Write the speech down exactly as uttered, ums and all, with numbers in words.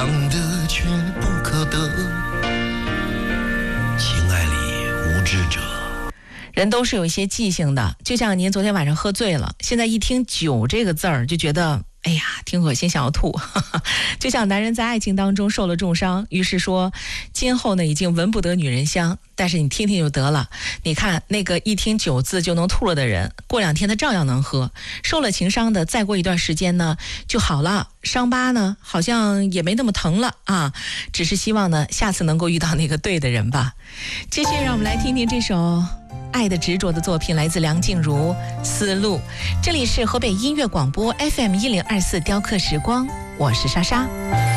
想得却不可得，情爱里无知者。 人都是有一些记性的，就像您昨天晚上喝醉了，现在一听酒这个字儿就觉得哎呀挺恶心，想要吐就像男人在爱情当中受了重伤，于是说今后呢已经闻不得女人香，但是你听听就得了。你看那个一听酒字就能吐了的人，过两天他照样能喝。受了情伤的再过一段时间呢就好了，伤疤呢好像也没那么疼了啊，只是希望呢下次能够遇到那个对的人吧。接下来让我们来听听这首爱的执着的作品，来自梁静茹《丝路》。这里是河北音乐广播 F M 一零二四雕刻时光，我是莎莎。